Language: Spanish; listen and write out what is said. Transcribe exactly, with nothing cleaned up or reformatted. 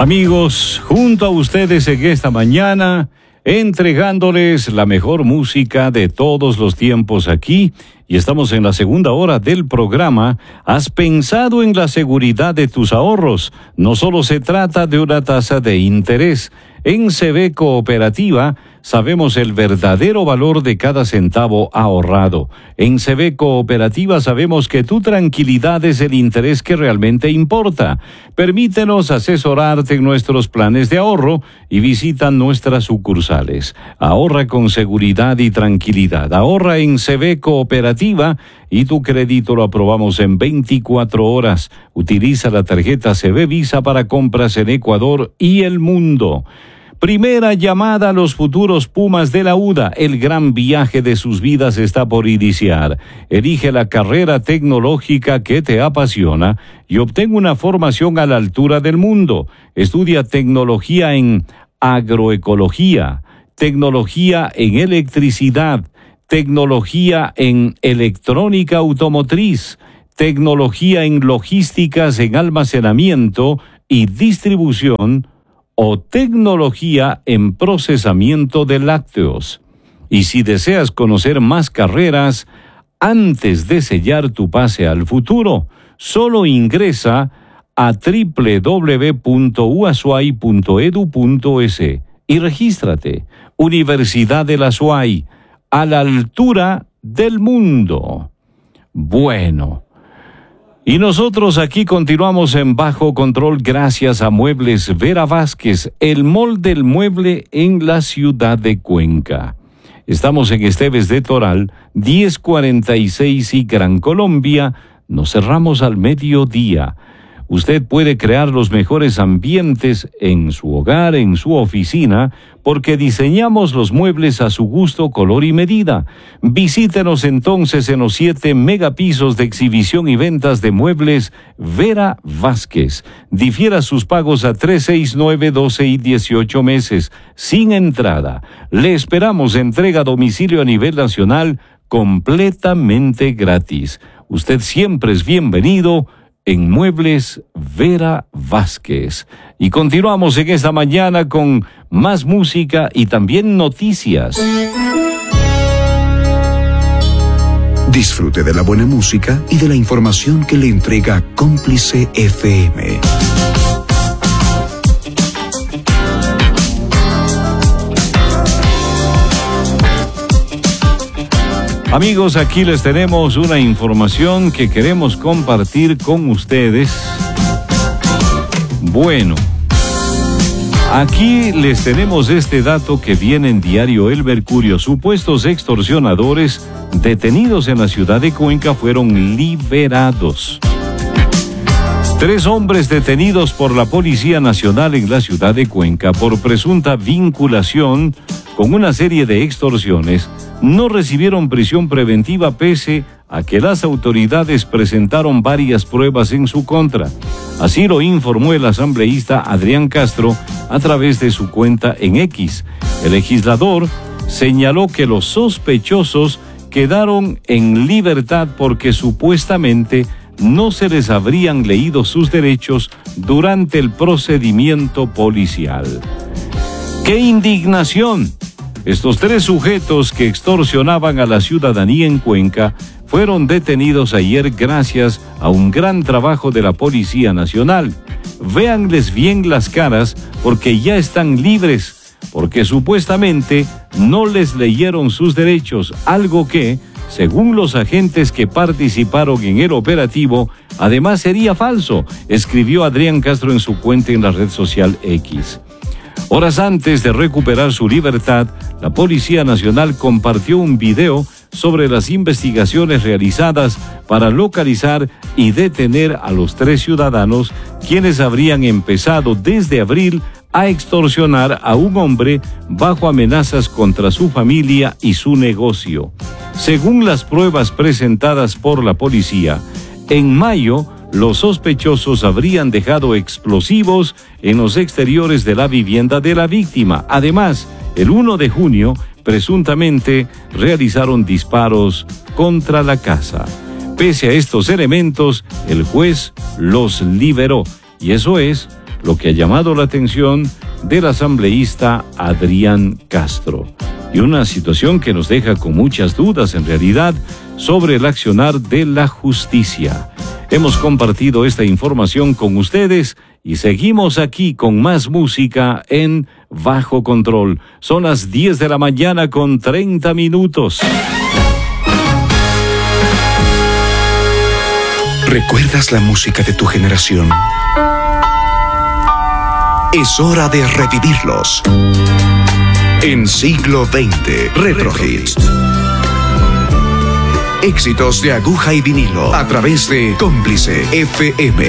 Amigos, junto a ustedes en esta mañana, entregándoles la mejor música de todos los tiempos aquí, y estamos en la segunda hora del programa. ¿Has pensado en la seguridad de tus ahorros? No solo se trata de una tasa de interés. En C B Cooperativa sabemos el verdadero valor de cada centavo ahorrado. En C B Cooperativa sabemos que tu tranquilidad es el interés que realmente importa. Permítenos asesorarte en nuestros planes de ahorro y visita nuestras sucursales. Ahorra con seguridad y tranquilidad. Ahorra en C B Cooperativa y tu crédito lo aprobamos en veinticuatro horas. Utiliza la tarjeta C B Visa para compras en Ecuador y el mundo. Primera llamada a los futuros Pumas de la U D A. El gran viaje de sus vidas está por iniciar. Elige la carrera tecnológica que te apasiona y obtén una formación a la altura del mundo. Estudia tecnología en agroecología, tecnología en electricidad, tecnología en electrónica automotriz, tecnología en logísticas en almacenamiento y distribución, o tecnología en procesamiento de lácteos. Y si deseas conocer más carreras, antes de sellar tu pase al futuro, solo ingresa a doble u doble u doble u punto u a s u a y punto e d u punto e s y regístrate. Universidad de la S U A Y, a la altura del mundo. Bueno, y nosotros aquí continuamos en Bajo Control gracias a Muebles Vera Vázquez, el mall del mueble en la ciudad de Cuenca. Estamos en Esteves de Toral, diez cuarenta y seis y Gran Colombia. Nos cerramos al mediodía. Usted puede crear los mejores ambientes en su hogar, en su oficina, porque diseñamos los muebles a su gusto, color y medida. Visítenos entonces en los siete megapisos de exhibición y ventas de muebles Vera Vázquez. Difiera sus pagos a tres, seis, nueve, doce y dieciocho meses, sin entrada. Le esperamos entrega a domicilio a nivel nacional, completamente gratis. Usted siempre es bienvenido en Muebles Vera Vázquez. Y continuamos en esta mañana con más música y también noticias. Disfrute de la buena música y de la información que le entrega Cómplice F M. Amigos, aquí les tenemos una información que queremos compartir con ustedes. Bueno, aquí les tenemos este dato que viene en Diario El Mercurio. Supuestos extorsionadores detenidos en la ciudad de Cuenca fueron liberados. Tres hombres detenidos por la Policía Nacional en la ciudad de Cuenca por presunta vinculación con una serie de extorsiones no recibieron prisión preventiva pese a que las autoridades presentaron varias pruebas en su contra. Así lo informó el asambleísta Adrián Castro a través de su cuenta en X. El legislador señaló que los sospechosos quedaron en libertad porque supuestamente no se les habrían leído sus derechos durante el procedimiento policial. ¡Qué indignación! Estos tres sujetos que extorsionaban a la ciudadanía en Cuenca fueron detenidos ayer gracias a un gran trabajo de la Policía Nacional. Véanles bien las caras porque ya están libres, porque supuestamente no les leyeron sus derechos, algo que, según los agentes que participaron en el operativo, además sería falso, escribió Adrián Castro en su cuenta en la red social X. Horas antes de recuperar su libertad, la Policía Nacional compartió un video sobre las investigaciones realizadas para localizar y detener a los tres ciudadanos quienes habrían empezado desde abril a extorsionar a un hombre bajo amenazas contra su familia y su negocio. Según las pruebas presentadas por la policía, en mayo, los sospechosos habrían dejado explosivos en los exteriores de la vivienda de la víctima. Además, el primero de junio, presuntamente realizaron disparos contra la casa. Pese a estos elementos, el juez los liberó. Y eso es lo que ha llamado la atención del asambleísta Adrián Castro. Y una situación que nos deja con muchas dudas en realidad sobre el accionar de la justicia. Hemos compartido esta información con ustedes y seguimos aquí con más música en Bajo Control. Son las diez de la mañana con treinta minutos. ¿Recuerdas la música de tu generación? Es hora de revivirlos. En Siglo veinte, Retro Hits. Éxitos de aguja y vinilo a través de Cómplice F M.